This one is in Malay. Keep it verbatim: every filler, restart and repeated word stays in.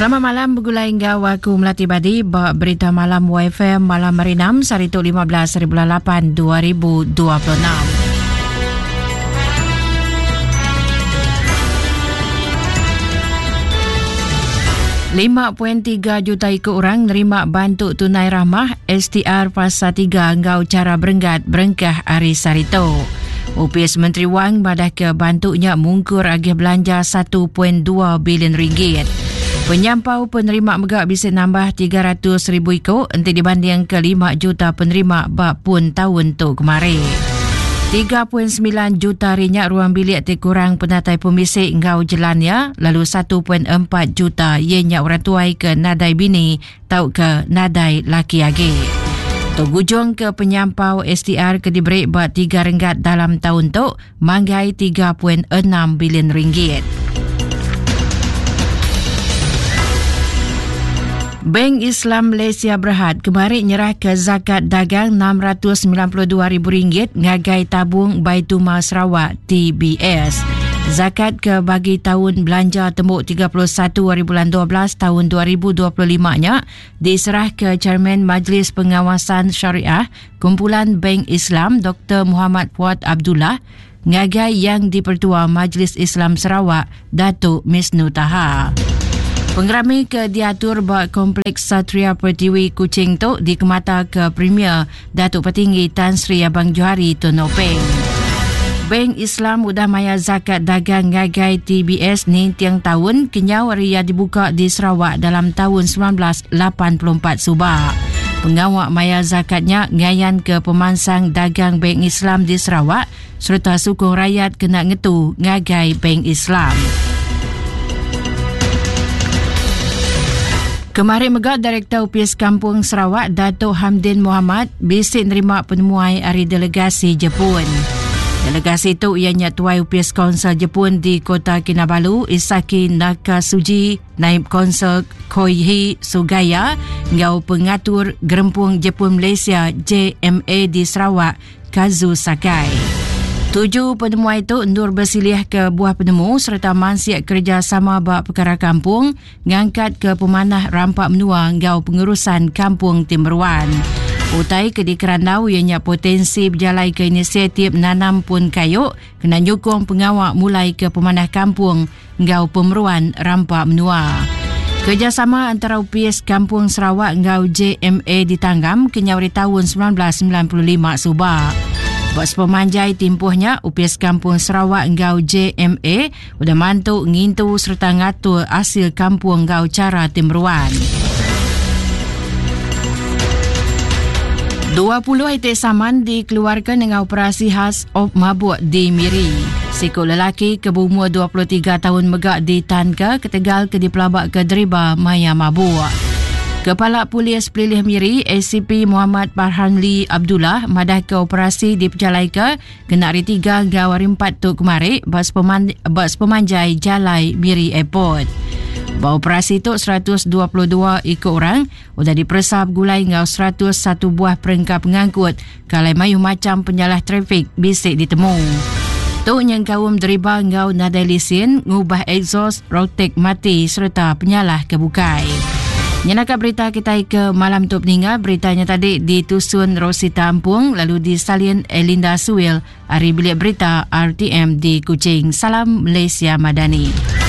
Selamat malam, bergulai hingga waku Melati Badi, berita malam Y F M malam hari enam, Saritu lima belas hari bulan lapan dua ribu dua puluh enam. lima perpuluhan tiga juta ikut orang nerima bantu tunai rahmah S T R Fasa tiga ngau cara berenggat berengkah hari Sarito. U P S Menteri Wang badah ke bantunya mungkur agih belanja satu perpuluhan dua bilion ringgit. Penyampau penerima megak bisa nambah tiga ratus ribu ikut nanti dibanding ke lima juta penerima bak pun tahun tu kemarin. tiga perpuluhan sembilan juta rinyak ruang bilik terkurang penatai pemisik ngau jelannya, lalu satu perpuluhan empat juta ianya orang tuai ke nadai bini tau ke nadai laki agi. Togujung ke penyampau S T R ke diberi buat tiga ringgat dalam tahun tu, manggai tiga perpuluhan enam bilion ringgit. Bank Islam Malaysia Berhad kemarin nyerah ke zakat dagang enam ratus sembilan puluh dua ribu ringgit ngagai tabung Baitul-Mal Sarawak T B S. Zakat ke bagi tahun belanja tembuk tiga puluh satu hari bulan dua belas tahun dua ribu dua puluh lima nya diserah ke Chairman Majlis Pengawasan Syariah Kumpulan Bank Islam Doktor Muhammad Fuad Abdullah ngagai yang di-Pertua Majlis Islam Sarawak Datuk Misnu Taha. Penggerami ke diatur buat Kompleks Satria Pertiwi Kuching tu dikemata ke Premier Datuk Petinggi Tan Sri Abang Johari Tun Nopeng. Bank Islam udah maya zakat dagang ngagai T B S ni tiang tahun kenyau ria dibuka di Sarawak dalam tahun sembilan belas lapan puluh empat subak. Pengawak maya zakatnya ngayan ke pemansang dagang Bank Islam di Sarawak serta sukung rakyat kena ngetu ngagai Bank Islam. Kemarin megak Direktur U P S Kampung Sarawak Datuk Hamdin Muhammad bisik nerima penemuai hari delegasi Jepun. Delegasi itu ianya Tuai U P S Kaunsil Jepun di Kota Kinabalu, Isaki Nakasuji, Naib Kaunsil Koihi Sugaya, ngau pengatur Gerempung Jepun Malaysia J M A di Sarawak, Kazu Sakai. Tujuh penemuan itu endur bersilih ke buah penemu serta mansiat kerjasama bak perkara kampung ngangkat ke pemanah rampak menua ngau pengurusan kampung Timberwan. Utai ke di Kerandau ianya potensi berjalai ke inisiatif nanam pun kayuk kena nyukung pengawak mulai ke pemanah kampung ngau pemeruan rampak menua. Kerjasama antara U P S Kampung Sarawak ngau J M A ditanggam kenyawari tahun sembilan belas sembilan puluh lima subak. Bos pemanjai timpuhnya U P S Kampung Sarawak ngau J M A udah mantu ngintu serta ngatur hasil kampung ngau cara Timberuan. dua puluh itik saman dikeluarkan dengan operasi khas op mabuk di Miri. Sikut lelaki ke berumur dua puluh tiga tahun megak di Tanka ketegal ke dipelabak ke deriba maya mabuk. Kepala Polis Pelilih Miri A C P Muhammad Farhanli Abdullah madah ke operasi di Pejalaika kena hari tiga hingga hari empat tu kemarin bas, peman, bas pemanjai Jalai Miri Airport. Bahawa operasi itu seratus dua puluh dua ikut orang sudah diperesap gulai ngau seratus satu buah perengkap pengangkut kalai mayu macam penyalah trafik bisik ditemu. Tu yang kaum deriba ngau nadai lisin ngubah exhaust rotek mati serta penyalah kebukai. Nyenakap berita kita ke malam tu peninggal. Beritanya tadi ditusun Rosita Ampung lalu disalin Elinda Suil. Hari bilik berita R T M di Kuching. Salam Malaysia Madani.